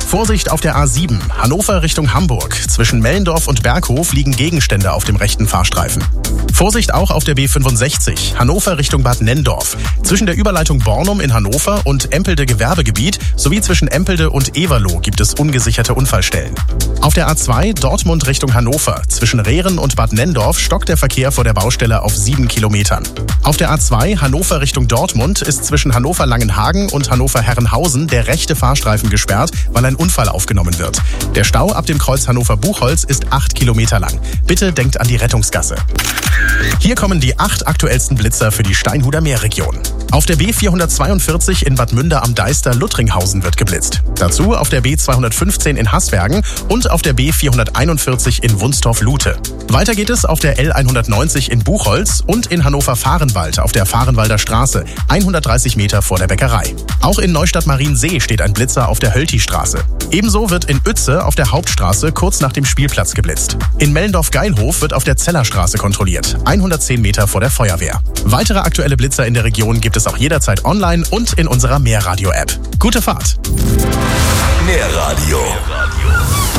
Vorsicht auf der A7, Hannover Richtung Hamburg. Zwischen Mellendorf und Berghof liegen Gegenstände auf dem rechten Fahrstreifen. Vorsicht auch auf der B65, Hannover Richtung Bad Nenndorf. Zwischen der Überleitung Bornum in Hannover und Empelde Gewerbegebiet sowie zwischen Empelde und Everloh gibt es ungesicherte Unfallstellen. Auf der A2 Dortmund Richtung Hannover. Zwischen Rehren und Bad Nenndorf stockt der Verkehr vor der Baustelle auf 7 Kilometern. Auf der A2 Hannover Richtung Dortmund ist zwischen Hannover-Langenhagen und Hannover-Herrenhausen der rechte Fahrstreifen gesperrt, weil ein Unfall aufgenommen wird. Der Stau ab dem Kreuz Hannover-Buchholz ist 8 Kilometer lang. Bitte denkt an die Rettungsgasse. Hier kommen die 8 aktuellsten Blitzer für die Steinhuder Meerregion. Auf der B442 in Bad Münder am Deister Luttringhausen wird geblitzt. Dazu auf der B215 in Haßbergen und auf der B441 in Wunstorf-Lute. Weiter geht es auf der L190 in Buchholz und in Hannover-Fahrenwald auf der Fahrenwalder Straße, 130 Meter vor der Bäckerei. Auch in Neustadt-Mariensee steht ein Blitzer auf der Hölti-Straße. Ebenso wird in Uetze auf der Hauptstraße kurz nach dem Spielplatz geblitzt. In Mellendorf-Geilhof wird auf der Zellerstraße kontrolliert, 110 Meter vor der Feuerwehr. Weitere aktuelle Blitzer in der Region gibt es auch jederzeit online und in unserer Mehrradio-App. Gute Fahrt! Mehrradio.